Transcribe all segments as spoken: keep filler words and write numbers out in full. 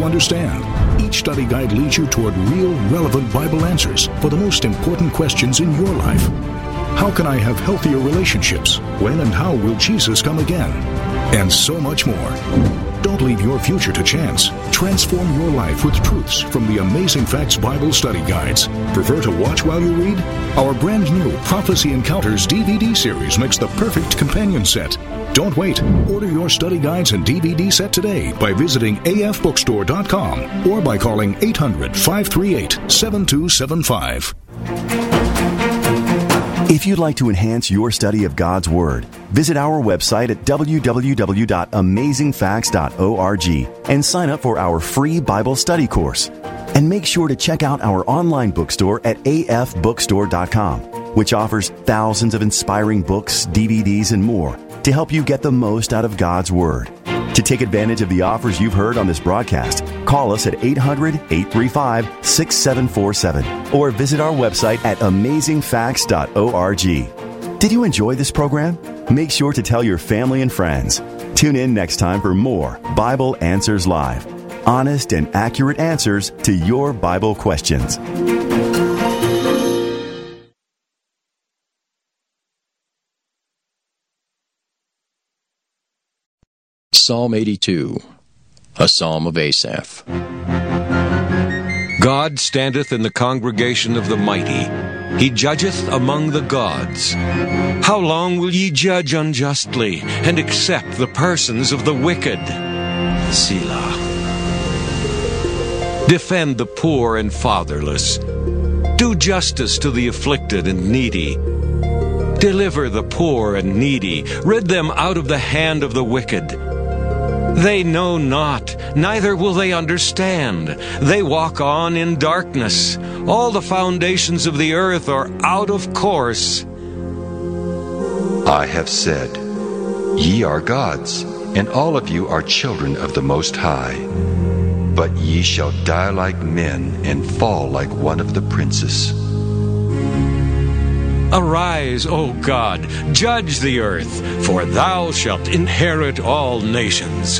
understand. Each study guide leads you toward real, relevant Bible answers for the most important questions in your life. How can I have healthier relationships? When and how will Jesus come again? And so much more. Don't leave your future to chance. Transform your life with truths from the Amazing Facts Bible Study Guides. Prefer to watch while you read? Our brand new Prophecy Encounters D V D series makes the perfect companion set. Don't wait. Order your study guides and D V D set today by visiting A F bookstore dot com or by calling eight hundred, five three eight, seven two seven five. If you'd like to enhance your study of God's Word, visit our website at w w w dot amazing facts dot org and sign up for our free Bible study course. And make sure to check out our online bookstore at A F bookstore dot com, which offers thousands of inspiring books, D V Ds, and more to help you get the most out of God's Word. To take advantage of the offers you've heard on this broadcast, call us at eight hundred, eight three five, six seven four seven or visit our website at amazing facts dot org. Did you enjoy this program? Make sure to tell your family and friends. Tune in next time for more Bible Answers Live. Honest and accurate answers to your Bible questions. Psalm eighty-two, a psalm of Asaph. God standeth in the congregation of the mighty. He judgeth among the gods. How long will ye judge unjustly, and accept the persons of the wicked? Selah. Defend the poor and fatherless. Do justice to the afflicted and needy. Deliver the poor and needy. Rid them out of the hand of the wicked. They know not, neither will they understand. They walk on in darkness. All the foundations of the earth are out of course. I have said, Ye are gods, and all of you are children of the Most High. But ye shall die like men, and fall like one of the princes. Arise, O God, judge the earth, for thou shalt inherit all nations.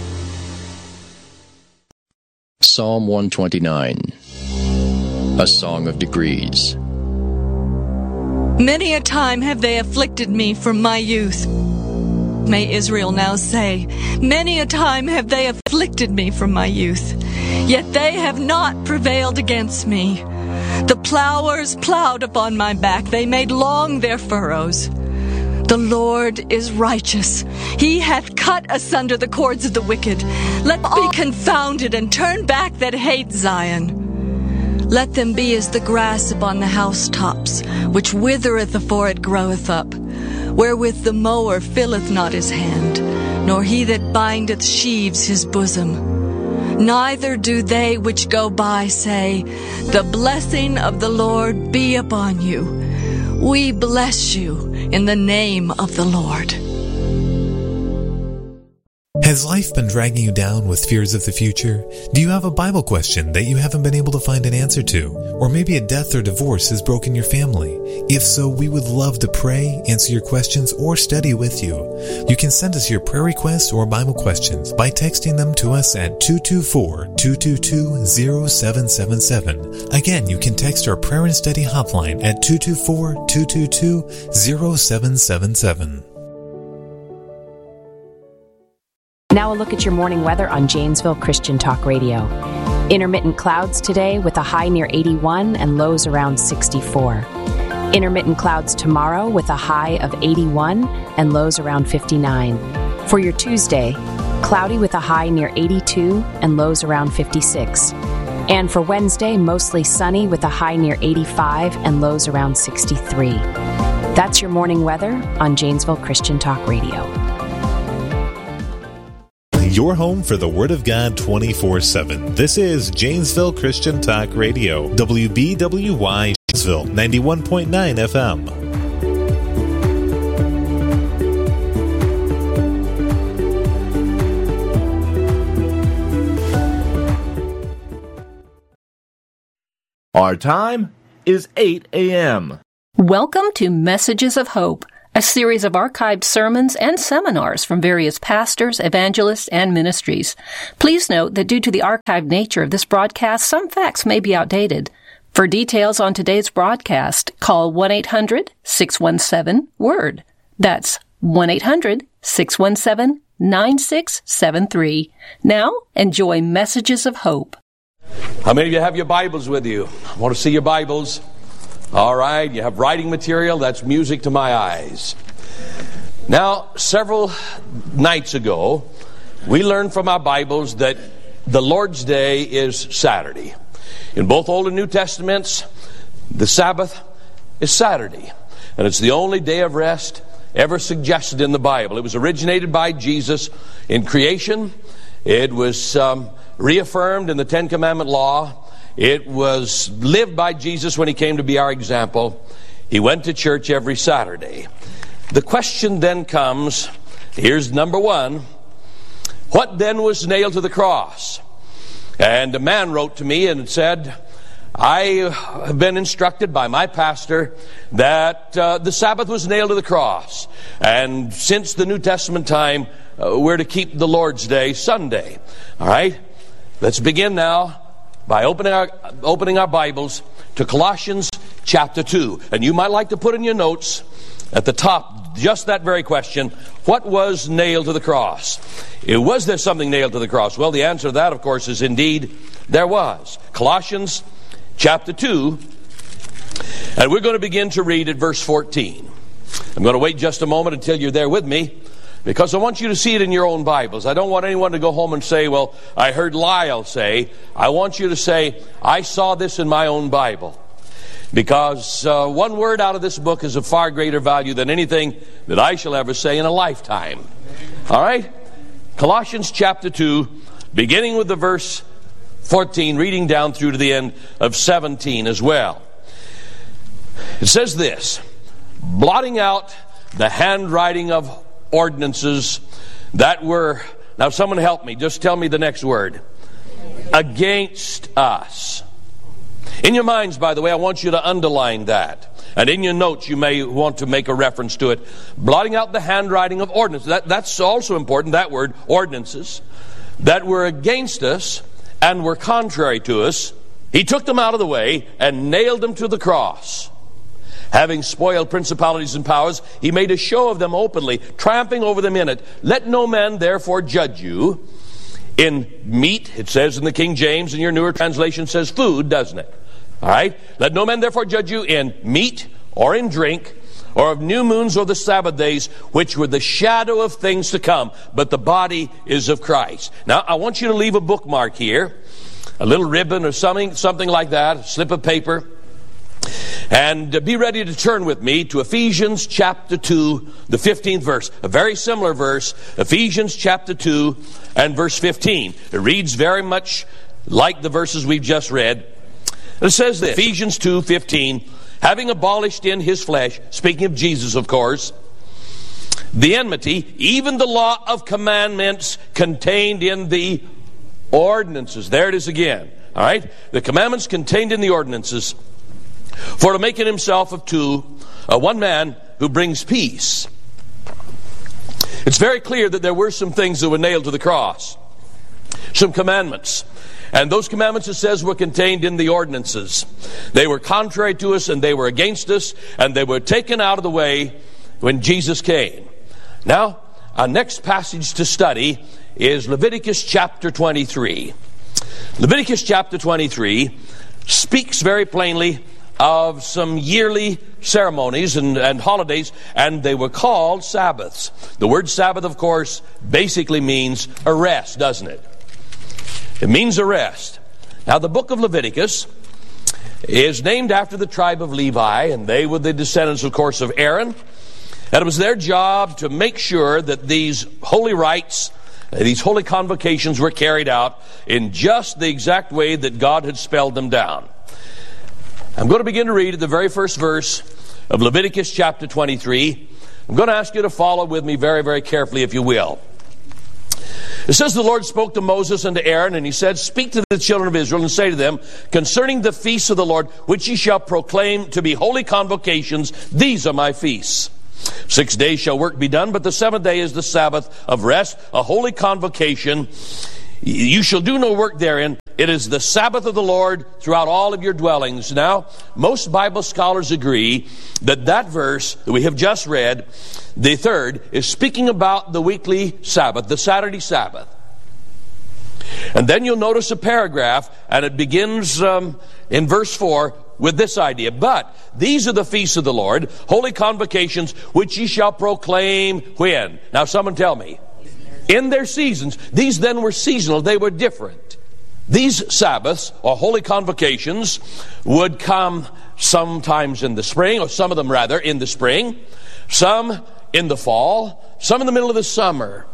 Psalm one twenty-nine, a song of decrees. Many a time have they afflicted me from my youth. May Israel now say, many a time have they afflicted me from my youth, yet they have not prevailed against me. The plowers plowed upon my back, they made long their furrows. The Lord is righteous. He hath cut asunder the cords of the wicked. Let them be confounded, and turn back that hate Zion. Let them be as the grass upon the housetops, which withereth afore it groweth up, wherewith the mower filleth not his hand, nor he that bindeth sheaves his bosom. Neither do they which go by say, The blessing of the Lord be upon you. We bless you in the name of the Lord. Has life been dragging you down with fears of the future? Do you have a Bible question that you haven't been able to find an answer to? Or maybe a death or divorce has broken your family? If so, we would love to pray, answer your questions, or study with you. You can send us your prayer requests or Bible questions by texting them to us at two two four, two two two, zero seven seven seven. Again, you can text our prayer and study hotline at two two four, two two two, zero seven seven seven. Now a look at your morning weather on Janesville Christian Talk Radio. Intermittent clouds today with a high near eighty-one and lows around sixty-four. Intermittent clouds tomorrow with a high of eighty-one and lows around fifty-nine. For your Tuesday, cloudy with a high near eighty-two and lows around fifty-six. And for Wednesday, mostly sunny with a high near eighty-five and lows around sixty-three. That's your morning weather on Janesville Christian Talk Radio. Your home for the Word of God twenty-four seven. This is Janesville Christian Talk Radio, W B W Y Janesville, ninety-one point nine F M. Our time is eight a.m. Welcome to Messages of Hope, a series of archived sermons and seminars from various pastors, evangelists, and ministries. Please note that due to the archived nature of this broadcast, some facts may be outdated. For details on today's broadcast, call one eight hundred six one seven WORD. That's one eight hundred six one seven nine six seven three. Now, enjoy Messages of Hope. How many of you have your Bibles with you? I want to see your Bibles. All right, you have writing material. That's music to my eyes. Now, several nights ago, we learned from our Bibles that the Lord's Day is Saturday. In both Old and New Testaments, the Sabbath is Saturday. And it's the only day of rest ever suggested in the Bible. It was originated by Jesus in creation. It was um, reaffirmed in the Ten Commandment law. It was lived by Jesus when he came to be our example. He went to church every Saturday. The question then comes, here's number one, what then was nailed to the cross? And a man wrote to me and said, I have been instructed by my pastor that uh, the Sabbath was nailed to the cross. And since the New Testament time, uh, we're to keep the Lord's Day Sunday. All right? Let's begin now by opening our, opening our Bibles to Colossians chapter two. And you might like to put in your notes at the top just that very question, what was nailed to the cross? It, was there something nailed to the cross? Well, the answer to that, of course, is indeed there was. Colossians chapter two, and we're going to begin to read at verse fourteen. I'm going to wait just a moment until you're there with me, because I want you to see it in your own Bibles. I don't want anyone to go home and say, well, I heard Lyle say. I want you to say, I saw this in my own Bible. Because uh, one word out of this book is of far greater value than anything that I shall ever say in a lifetime. All right? Colossians chapter two, beginning with the verse fourteen, reading down through to the end of seventeen as well. It says this, blotting out the handwriting of ordinances that were, now someone help me, just tell me the next word, against us. In your minds, by the way, I want you to underline that. And in your notes, you may want to make a reference to it. Blotting out the handwriting of ordinances. That, that's also important, that word, ordinances, that were against us and were contrary to us. He took them out of the way and nailed them to the cross. Having spoiled principalities and powers, he made a show of them openly, triumphing over them in it. Let no man therefore judge you in meat, it says in the King James, and your newer translation says food, doesn't it? All right? Let no man therefore judge you in meat or in drink or of new moons or the Sabbath days, which were the shadow of things to come, but the body is of Christ. Now, I want you to leave a bookmark here, a little ribbon or something, something like that, a slip of paper, and uh, be ready to turn with me to Ephesians chapter two, the fifteenth verse. A very similar verse, Ephesians chapter two and verse fifteen. It reads very much like the verses we've just read. It says this, Ephesians two fifteen, having abolished in his flesh, speaking of Jesus, of course, the enmity, even the law of commandments contained in the ordinances. There it is again. All right? The commandments contained in the ordinances, for to make in himself of two, uh, one man who brings peace. It's very clear that there were some things that were nailed to the cross. Some commandments. And those commandments, it says, were contained in the ordinances. They were contrary to us and they were against us, and they were taken out of the way when Jesus came. Now, our next passage to study is Leviticus chapter twenty-three. Leviticus chapter twenty-three speaks very plainly of some yearly ceremonies and, and holidays, and they were called Sabbaths. The word Sabbath, of course, basically means a rest, doesn't it? It means a rest. Now, the book of Leviticus is named after the tribe of Levi, and they were the descendants, of course, of Aaron. And it was their job to make sure that these holy rites, these holy convocations were carried out in just the exact way that God had spelled them down. I'm going to begin to read at the very first verse of Leviticus chapter twenty-three. I'm going to ask you to follow with me very, very carefully, if you will. It says, the Lord spoke to Moses and to Aaron, and he said, speak to the children of Israel and say to them, concerning the feasts of the Lord, which ye shall proclaim to be holy convocations, these are my feasts. Six days shall work be done, but the seventh day is the Sabbath of rest, a holy convocation. You shall do no work therein. It is the Sabbath of the Lord throughout all of your dwellings. Now, most Bible scholars agree that that verse that we have just read, the third, is speaking about the weekly Sabbath, the Saturday Sabbath. And then you'll notice a paragraph, and it begins um, in verse four with this idea. But these are the feasts of the Lord, holy convocations, which ye shall proclaim when? Now someone tell me. In their seasons. These then were seasonal. They were different. These Sabbaths, or holy convocations, would come sometimes in the spring, or some of them rather in the spring, some in the fall, some in the middle of the summer.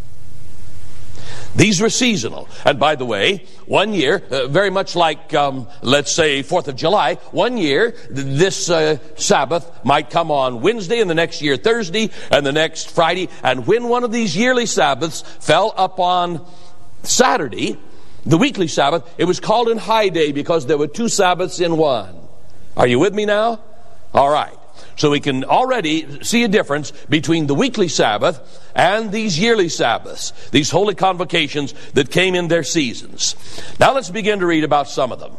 These were seasonal. And by the way, one year, uh, very much like, um, let's say, fourth of July, one year, th- this uh, Sabbath might come on Wednesday, and the next year Thursday, and the next Friday. And when one of these yearly Sabbaths fell upon Saturday, the weekly Sabbath, it was called an high day because there were two Sabbaths in one. Are you with me now? All right. So we can already see a difference between the weekly Sabbath and these yearly Sabbaths, these holy convocations that came in their seasons. Now let's begin to read about some of them.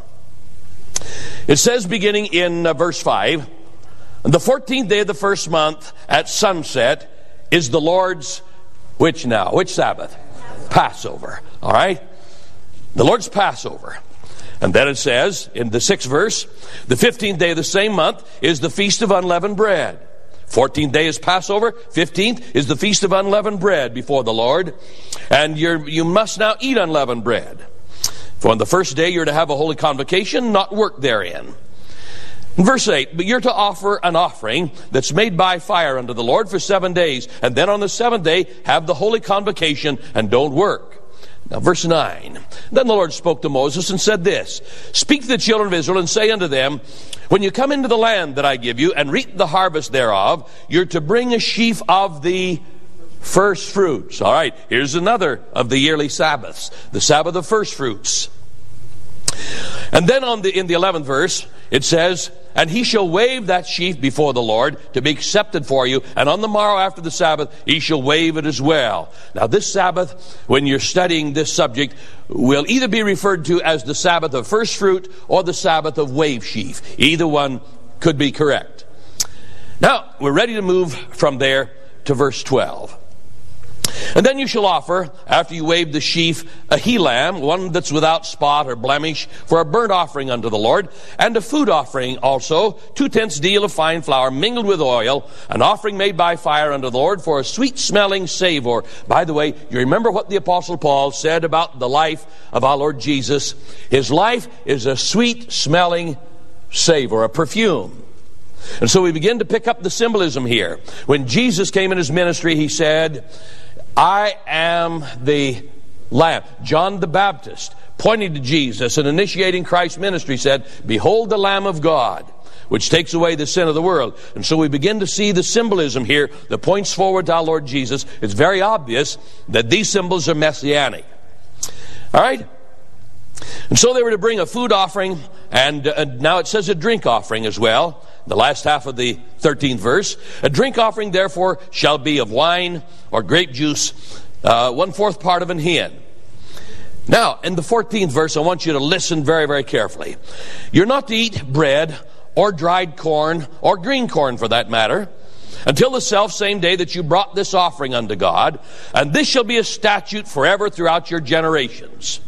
It says, beginning in uh, verse five, the fourteenth day of the first month at sunset is the Lord's, which now? Which Sabbath? Passover. All right? The Lord's Passover. And then it says, in the sixth verse, the fifteenth day of the same month is the Feast of Unleavened Bread. fourteenth day is Passover. fifteenth is the Feast of Unleavened Bread before the Lord. And you're, you must now eat unleavened bread. For on the first day you're to have a holy convocation, not work therein. In verse eight, but you're to offer an offering that's made by fire unto the Lord for seven days. And then on the seventh day, have the holy convocation and don't work. Now, verse nine. Then the Lord spoke to Moses and said this, speak to the children of Israel and say unto them, when you come into the land that I give you and reap the harvest thereof, you're to bring a sheaf of the first fruits. All right, here's another of the yearly Sabbaths, the Sabbath of first fruits. And then on the in the eleventh verse, it says, and he shall wave that sheaf before the Lord to be accepted for you, and on the morrow after the Sabbath he shall wave it as well. Now this Sabbath, when you're studying this subject, will either be referred to as the Sabbath of first fruit or the Sabbath of wave sheaf. Either one could be correct. Now, we're ready to move from there to verse twelve. And then you shall offer, after you wave the sheaf, a he-lamb, one that's without spot or blemish, for a burnt offering unto the Lord, and a food offering also, two-tenths deal of fine flour mingled with oil, an offering made by fire unto the Lord for a sweet-smelling savor. By the way, you remember what the Apostle Paul said about the life of our Lord Jesus? His life is a sweet-smelling savor, a perfume. And so we begin to pick up the symbolism here. When Jesus came in his ministry, he said, I am the Lamb. John the Baptist, pointing to Jesus and initiating Christ's ministry, said, behold the Lamb of God, which takes away the sin of the world. And so we begin to see the symbolism here that points forward to our Lord Jesus. It's very obvious that these symbols are messianic. All right? And so they were to bring a food offering, and uh, now it says a drink offering as well. The last half of the thirteenth verse. A drink offering, therefore, shall be of wine or grape juice, uh, one-fourth part of an hin. Now, in the fourteenth verse, I want you to listen very, very carefully. You're not to eat bread or dried corn or green corn, for that matter, until the self-same day that you brought this offering unto God, and this shall be a statute forever throughout your generations.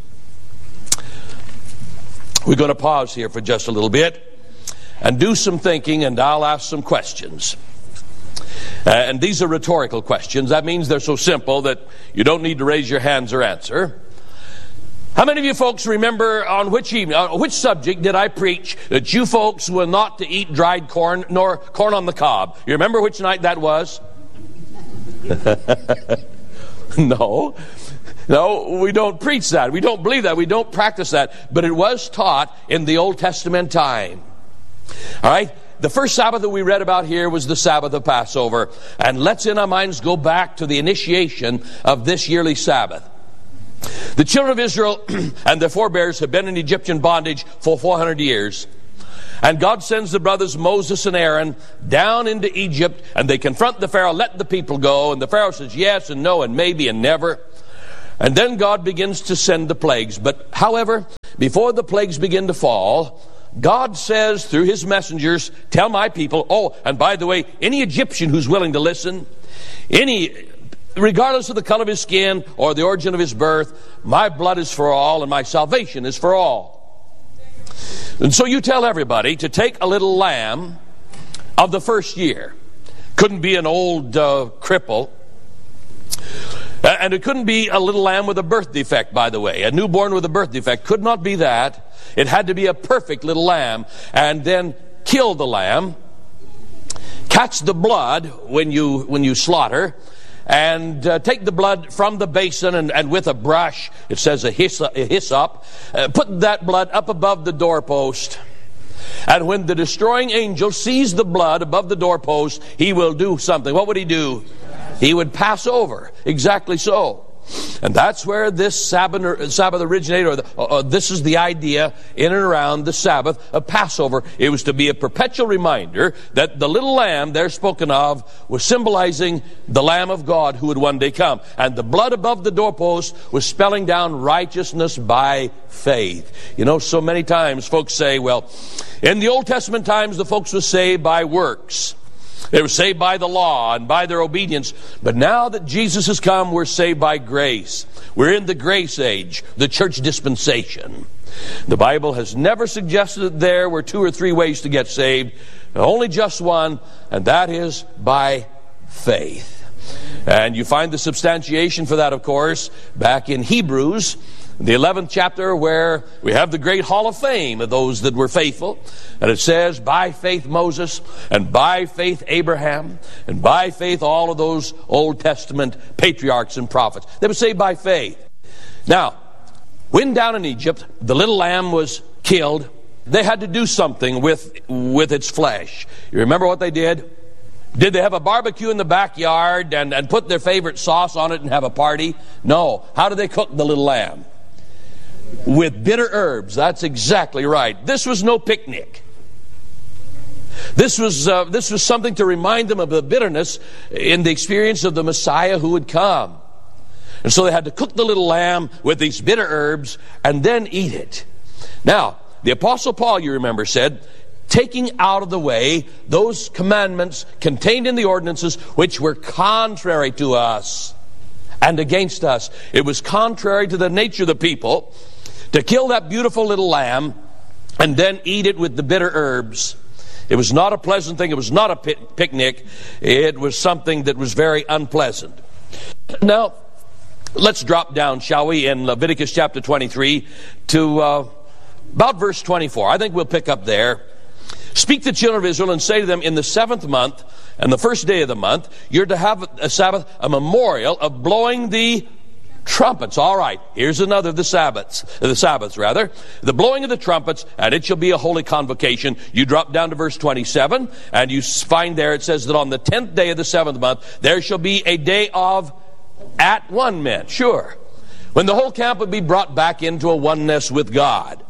We're going to pause here for just a little bit and do some thinking, and I'll ask some questions. Uh, and these are rhetorical questions. That means they're so simple that you don't need to raise your hands or answer. How many of you folks remember on which evening, on which subject did I preach that you folks were not to eat dried corn nor corn on the cob? You remember which night that was? No. No, we don't preach that. We don't believe that. We don't practice that. But it was taught in the Old Testament time. All right? The first Sabbath that we read about here was the Sabbath of Passover. And let's in our minds go back to the initiation of this yearly Sabbath. The children of Israel and their forebears have been in Egyptian bondage for four hundred years. And God sends the brothers Moses and Aaron down into Egypt, and they confront the Pharaoh, let the people go. And the Pharaoh says yes and no and maybe and never. And then God begins to send the plagues. But however, before the plagues begin to fall, God says through his messengers, tell my people, oh, and by the way, any Egyptian who's willing to listen, any, regardless of the color of his skin or the origin of his birth, my blood is for all and my salvation is for all. And so you tell everybody to take a little lamb of the first year. Couldn't be an old uh, cripple. And it couldn't be a little lamb with a birth defect, by the way. A newborn with a birth defect could not be that. It had to be a perfect little lamb. And then kill the lamb. Catch the blood when you when you slaughter. And uh, take the blood from the basin and, and with a brush, it says a hyssop, a hyssop uh, put that blood up above the doorpost. And when the destroying angel sees the blood above the doorpost, he will do something. What would he do? He would pass over. Exactly so. And that's where this Sabbath, Sabbath originated, or, the, or this is the idea in and around the Sabbath of Passover. It was to be a perpetual reminder that the little lamb there spoken of was symbolizing the Lamb of God who would one day come. And the blood above the doorpost was spelling down righteousness by faith. You know, so many times folks say, well, in the Old Testament times the folks were saved by works. They were saved by the law and by their obedience. But now that Jesus has come, we're saved by grace. We're in the grace age, the church dispensation. The Bible has never suggested that there were two or three ways to get saved. Only just one, and that is by faith. And you find the substantiation for that, of course, back in Hebrews, the eleventh chapter, where we have the great hall of fame of those that were faithful. And it says, by faith Moses, and by faith Abraham, and by faith all of those Old Testament patriarchs and prophets. They were saved by faith. Now, when down in Egypt, the little lamb was killed, they had to do something with, with its flesh. You remember what they did? Did they have a barbecue in the backyard and, and put their favorite sauce on it and have a party? No. How did they cook the little lamb? With bitter herbs. That's exactly right. This was no picnic. This was uh, this was something to remind them of the bitterness in the experience of the Messiah who would come. And so they had to cook the little lamb with these bitter herbs and then eat it. Now, the Apostle Paul, you remember, said, taking out of the way those commandments contained in the ordinances which were contrary to us and against us. It was contrary to the nature of the people to kill that beautiful little lamb and then eat it with the bitter herbs. It was not a pleasant thing. It was not a picnic. It was something that was very unpleasant. Now, let's drop down, shall we, in Leviticus chapter twenty-three to uh, about verse twenty-four. I think we'll pick up there. Speak to the children of Israel and say to them, in the seventh month and the first day of the month, you're to have a Sabbath, a memorial of blowing the trumpets. All right, here's another of the Sabbaths, the Sabbaths rather. The blowing of the trumpets, and it shall be a holy convocation. You drop down to verse twenty-seven, and you find there it says that on the tenth day of the seventh month, there shall be a day of at one men. Sure. When the whole camp would be brought back into a oneness with God.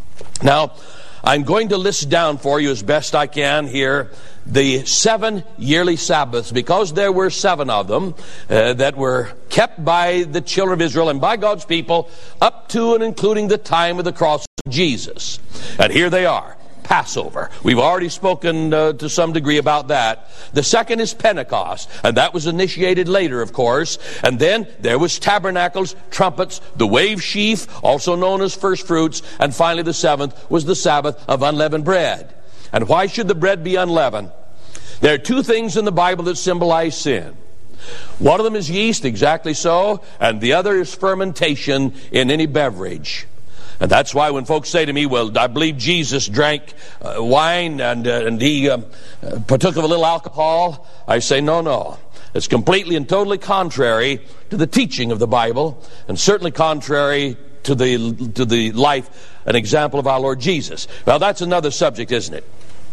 Now, I'm going to list down for you as best I can here the seven yearly Sabbaths, because there were seven of them uh, that were kept by the children of Israel and by God's people up to and including the time of the cross of Jesus. And here they are. Passover. We've already spoken uh, to some degree about that. The second is Pentecost, and that was initiated later, of course. And then there was tabernacles, trumpets, the wave sheaf, also known as first fruits, and finally the seventh was the Sabbath of unleavened bread. And why should the bread be unleavened? There are two things in the Bible that symbolize sin. One of them is yeast, exactly so, and the other is fermentation in any beverage. And that's why when folks say to me, well, I believe Jesus drank uh, wine and, uh, and he uh, partook of a little alcohol, I say, no, no. It's completely and totally contrary to the teaching of the Bible, and certainly contrary to the, to the life and example of our Lord Jesus. Well, that's another subject, isn't it?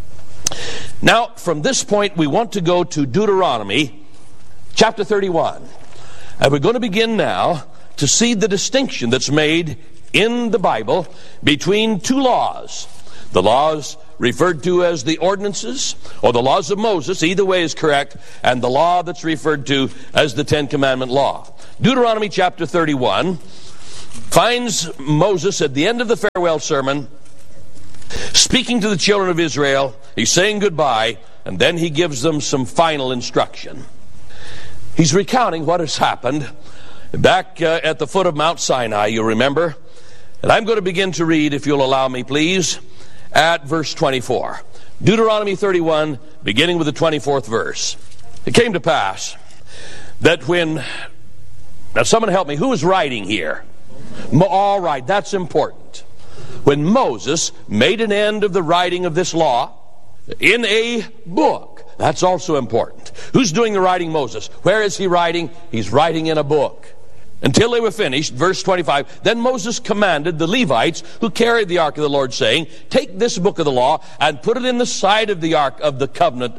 Now, from this point, we want to go to Deuteronomy chapter thirty-one. And we're going to begin now to see the distinction that's made in the Bible between two laws. The laws referred to as the ordinances or the laws of Moses, either way is correct, and the law that's referred to as the Ten Commandment law. Deuteronomy chapter thirty-one finds Moses at the end of the farewell sermon speaking to the children of Israel. He's saying goodbye, and then he gives them some final instruction. He's recounting what has happened back uh, at the foot of Mount Sinai, you remember. And I'm going to begin to read, if you'll allow me, please, at verse twenty-four. Deuteronomy thirty-one, beginning with the twenty-fourth verse. It came to pass that when... Now someone help me, who is writing here? Mo- all right, that's important. When Moses made an end of the writing of this law in a book, that's also important. Who's doing the writing? Moses. Where is he writing? He's writing in a book. Until they were finished, verse twenty-five, then Moses commanded the Levites who carried the ark of the Lord, saying, take this book of the law and put it in the side of the ark of the covenant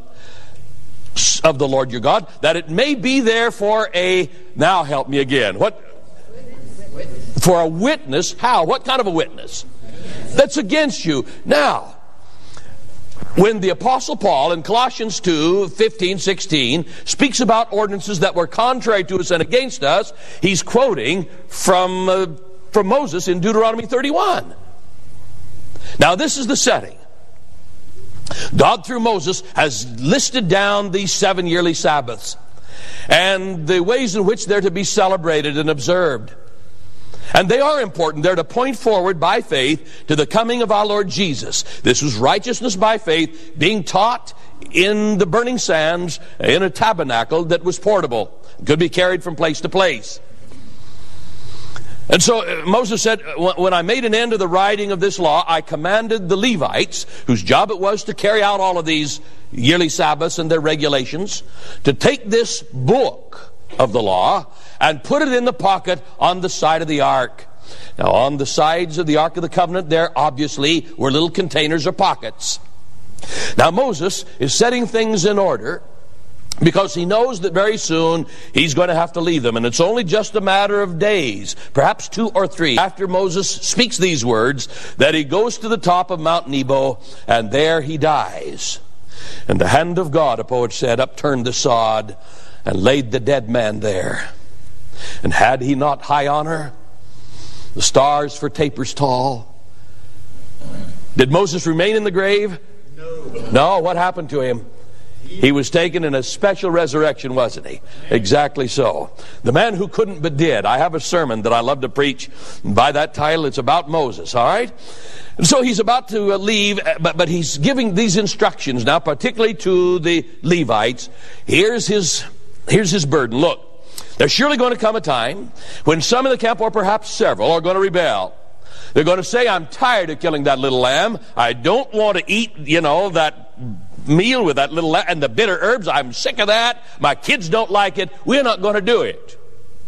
of the Lord your God, that it may be there for a, now help me again, what? For a witness. How? What kind of a witness? That's against you. Now, when the Apostle Paul in Colossians two, fifteen, sixteen speaks about ordinances that were contrary to us and against us, he's quoting from, uh, from Moses in Deuteronomy thirty-one. Now this is the setting. God through Moses has listed down these seven yearly Sabbaths and the ways in which they're to be celebrated and observed. And they are important. They're to point forward by faith to the coming of our Lord Jesus. This was righteousness by faith being taught in the burning sands in a tabernacle that was portable. It could be carried from place to place. And so Moses said, when I made an end of the writing of this law, I commanded the Levites, whose job it was to carry out all of these yearly Sabbaths and their regulations, to take this book of the law and put it in the pocket on the side of the ark. Now, on the sides of the Ark of the Covenant, there obviously were little containers or pockets. Now, Moses is setting things in order because he knows that very soon he's going to have to leave them. And it's only just a matter of days, perhaps two or three, after Moses speaks these words, that he goes to the top of Mount Nebo, and there he dies. And the hand of God, a poet said, upturned the sod and laid the dead man there. And had he not high honor, the stars for tapers tall? Did Moses remain in the grave? No. No, what happened to him? He was taken in a special resurrection, wasn't he? Exactly so. The man who couldn't but did. I have a sermon that I love to preach. By that title, it's about Moses, all right? And so he's about to leave, but, but he's giving these instructions now, particularly to the Levites. Here's his, here's his burden. Look, there's surely going to come a time when some in the camp, or perhaps several, are going to rebel. They're going to say, I'm tired of killing that little lamb. I don't want to eat, you know, that meal with that little lamb and the bitter herbs. I'm sick of that. My kids don't like it. We're not going to do it.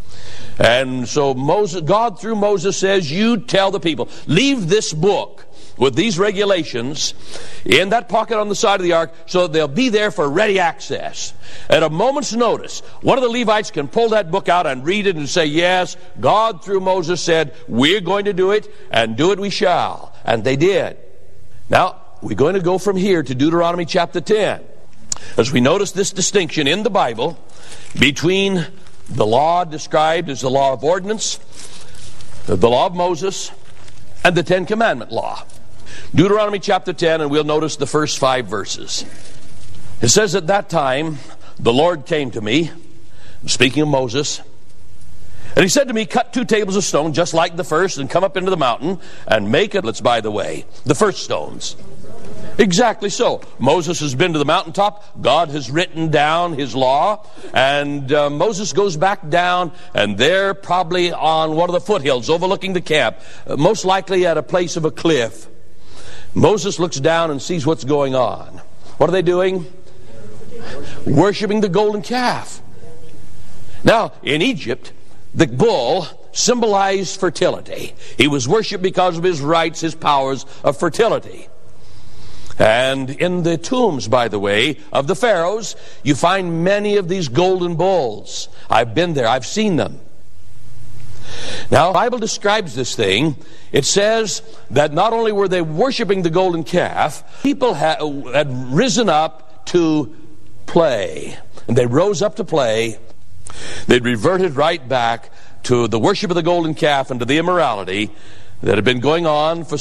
And so Moses, God through Moses says, you tell the people, leave this book with these regulations in that pocket on the side of the ark so that they'll be there for ready access. At a moment's notice, one of the Levites can pull that book out and read it and say, yes, God through Moses said, we're going to do it, and do it we shall. And they did. Now, we're going to go from here to Deuteronomy chapter ten. As we notice this distinction in the Bible between the law described as the law of ordinance, the law of Moses, and the Ten Commandment law. Deuteronomy chapter ten, and we'll notice the first five verses. It says, at that time, the Lord came to me, speaking of Moses, and he said to me, cut two tables of stone, just like the first, and come up into the mountain, and make it, let's by the way, the first stones. Exactly so. Moses has been to the mountaintop. God has written down his law. And uh, Moses goes back down, and they're probably on one of the foothills overlooking the camp, uh, most likely at a place of a cliff. Moses looks down and sees what's going on. What are they doing? Worshipping the golden calf. Now, in Egypt, the bull symbolized fertility. He was worshipped because of his rights, his powers of fertility. And in the tombs, by the way, of the pharaohs, you find many of these golden bulls. I've been there. I've seen them. Now, the Bible describes this thing. It says that not only were they worshiping the golden calf, people had, had risen up to play. And they rose up to play. They'd reverted right back to the worship of the golden calf and to the immorality that had been going on for